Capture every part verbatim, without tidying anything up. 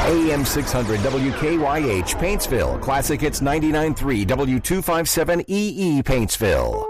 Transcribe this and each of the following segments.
A M six hundred W K Y H, Paintsville. Classic Hits ninety-nine point three, W two fifty-seven E E, Paintsville.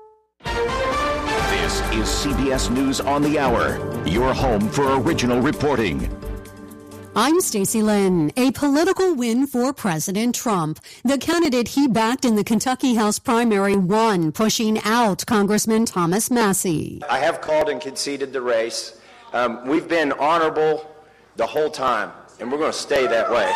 This is C B S News on the Hour, your home for original reporting. I'm Stacey Lynn. A political win for President Trump. The candidate he backed in the Kentucky House primary won, pushing out Congressman Thomas Massie. I have called and conceded the race. Um, we've been honorable the whole time, and we're going to stay that way.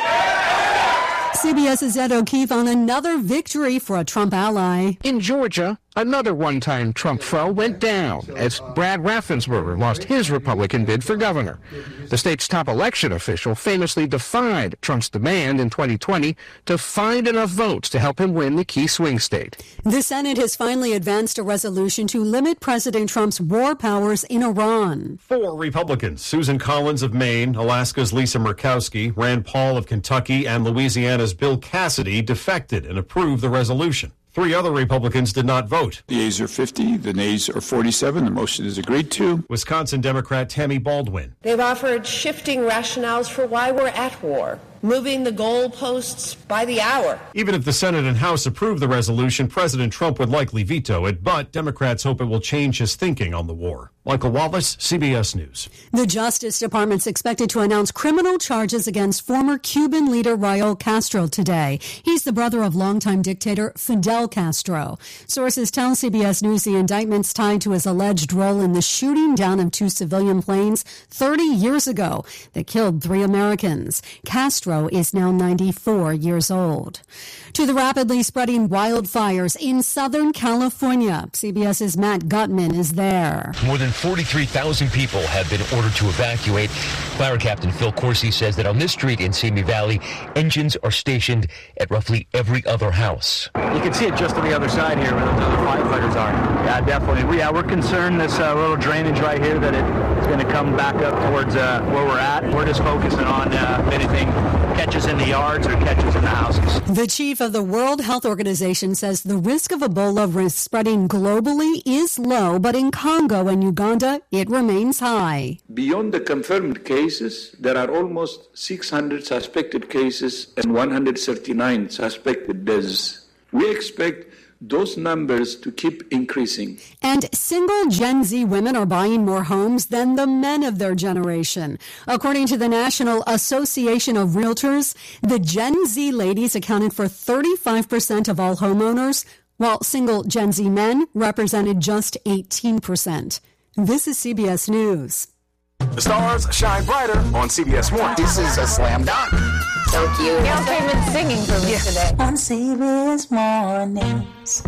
CBS's Ed O'Keefe on another victory for a Trump ally. In Georgia, another one-time Trump foe went down as Brad Raffensperger lost his Republican bid for governor. The state's top election official famously defied Trump's demand in twenty twenty to find enough votes to help him win the key swing state. The Senate has finally advanced a resolution to limit President Trump's war powers in Iran. Four Republicans, Susan Collins of Maine, Alaska's Lisa Murkowski, Rand Paul of Kentucky, and Louisiana's Bill Cassidy, defected and approved the resolution. Three other Republicans did not vote. The ayes are fifty, the nays are forty-seven. The motion is agreed to. Wisconsin Democrat Tammy Baldwin. They've offered shifting rationales for why we're at war, moving the goalposts by the hour. Even if the Senate and House approve the resolution, President Trump would likely veto it, but Democrats hope it will change his thinking on the war. Michael Wallace, C B S News. The Justice Department's expected to announce criminal charges against former Cuban leader Raul Castro today. He's the brother of longtime dictator Fidel Castro. Sources tell C B S News the indictment's tied to his alleged role in the shooting down of two civilian planes thirty years ago that killed three Americans. Castro is now ninety-four years old. To the rapidly spreading wildfires in Southern California, CBS's Matt Gutman is there. More than forty-three thousand people have been ordered to evacuate. Fire Captain Phil Corsi says that on this street in Simi Valley, engines are stationed at roughly every other house. You can see it just on the other side here where those other firefighters are. Yeah, definitely. We, yeah, we're concerned this uh, little drainage right here that it's going to come back up towards uh, where we're at. We're just focusing on uh, if anything catches in the yards or catches in the houses. The chief of the World Health Organization says the risk of Ebola risk spreading globally is low, but in Congo and Uganda, it remains high. Beyond the confirmed cases, there are almost six hundred suspected cases and one hundred thirty-nine suspected deaths. We expect those numbers to keep increasing. And single Gen Z women are buying more homes than the men of their generation. According to the National Association of Realtors, the Gen Z ladies accounted for thirty-five percent of all homeowners, while single Gen Z men represented just eighteen percent. This is C B S News. The stars shine brighter on C B S one. This is a slam dunk. So cute. Gail came in singing for me yeah. today. On C B S Mornings.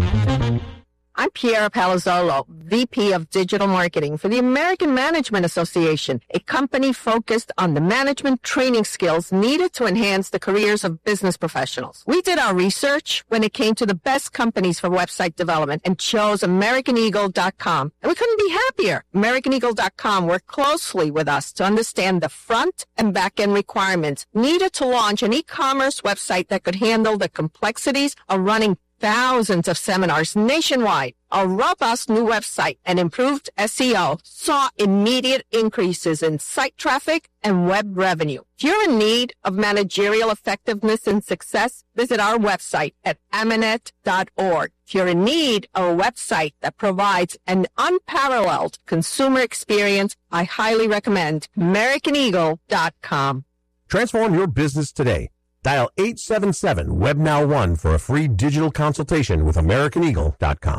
I'm Piera Palazzolo, V P of Digital Marketing for the American Management Association, a company focused on the management training skills needed to enhance the careers of business professionals. We did our research when it came to the best companies for website development and chose American Eagle dot com. And we couldn't be happier. American Eagle dot com worked closely with us to understand the front and back end requirements needed to launch an e-commerce website that could handle the complexities of running thousands of seminars nationwide. A robust new website and improved S E O saw immediate increases in site traffic and web revenue. If you're in need of managerial effectiveness and success, visit our website at amanet dot org. If you're in need of a website that provides an unparalleled consumer experience, I highly recommend American Eagle dot com. Transform your business today. Dial eight seven seven web now one for a free digital consultation with American Eagle dot com.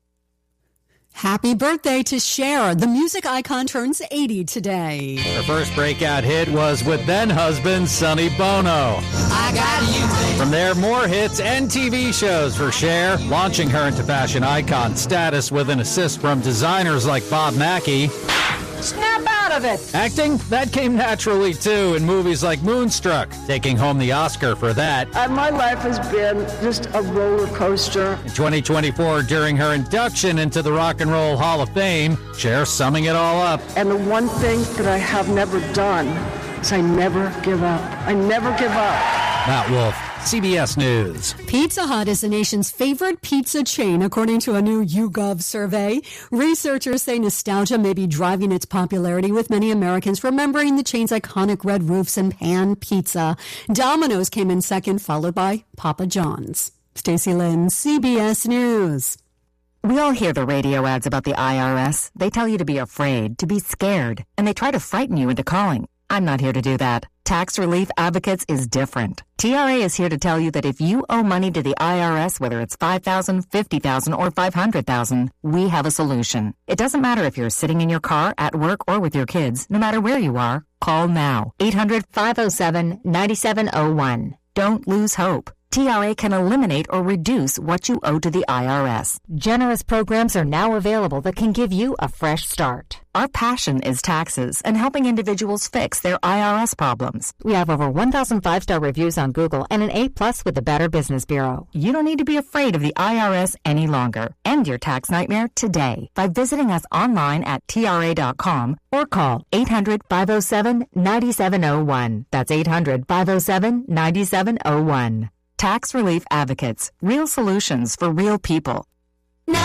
Happy birthday to Cher. The music icon turns eighty today. Her first breakout hit was with then-husband Sonny Bono. I got you. From there, more hits and T V shows for Cher, launching her into fashion icon status with an assist from designers like Bob Mackie. Snap out of it. Acting? That came naturally, too, in movies like Moonstruck, taking home the Oscar for that. Uh, my life has been just a roller coaster. In twenty twenty-four, during her induction into the Rock and Roll Hall of Fame, Cher summing it all up. And the one thing that I have never done is I never give up. I never give up. Matt Wolf, C B S News. Pizza Hut is the nation's favorite pizza chain, according to a new YouGov survey. Researchers say nostalgia may be driving its popularity, with many Americans remembering the chain's iconic red roofs and pan pizza. Domino's came in second, followed by Papa John's. Stacey Lynn, C B S News. We all hear the radio ads about the I R S. They tell you to be afraid, to be scared, and they try to frighten you into calling. I'm not here to do that. Tax Relief Advocates is different. T R A is here to tell you that if you owe money to the I R S, whether it's five thousand dollars, fifty thousand dollars, or five hundred thousand dollars, we have a solution. It doesn't matter if you're sitting in your car, at work, or with your kids. No matter where you are, call now. eight hundred, five oh seven, nine seven oh one. Don't lose hope. T R A can eliminate or reduce what you owe to the I R S. Generous programs are now available that can give you a fresh start. Our passion is taxes and helping individuals fix their I R S problems. We have over one thousand five-star reviews on Google and an A plus with the Better Business Bureau. You don't need to be afraid of the I R S any longer. End your tax nightmare today by visiting us online at T R A dot com or call eight hundred, five oh seven, nine seven oh one. That's eight hundred, five oh seven, nine seven oh one. Tax Relief Advocates. Real solutions for real people.